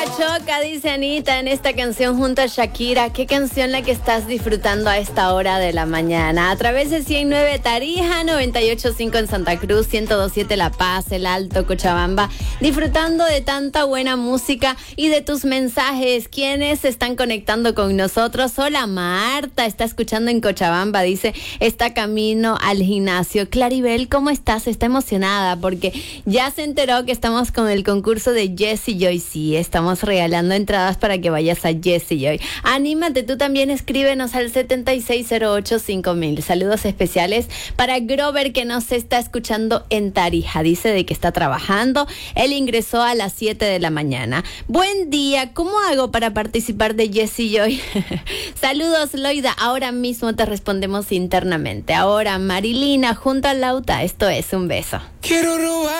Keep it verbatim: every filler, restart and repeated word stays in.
choca, dice Anita en esta canción junto a Shakira. ¿Qué canción la que estás disfrutando a esta hora de la mañana? A través de ciento nueve Tarija, noventa y ocho punto cinco en Santa Cruz, ciento dos punto siete La Paz, El Alto, Cochabamba. Disfrutando de tanta buena música y de tus mensajes. ¿Quiénes se están conectando con nosotros? Hola, Marta, está escuchando en Cochabamba. Dice, está camino al gimnasio. Claribel, ¿cómo estás? Está emocionada porque ya se enteró que estamos con el concurso de Jessie Joy. Sí, estamos regalando entradas para que vayas a Jessie Joy. Anímate, tú también escríbenos al setenta y seis cero ocho cinco mil. Saludos especiales para Grover, que nos está escuchando en Tarija. Dice de que está trabajando. Él ingresó a las siete de la mañana. Buen día, ¿cómo hago para participar de Jessie Joy? Saludos, Loida. Ahora mismo te respondemos internamente. Ahora, Marilina, junto a Lauta. Esto es Un Beso. Quiero robar.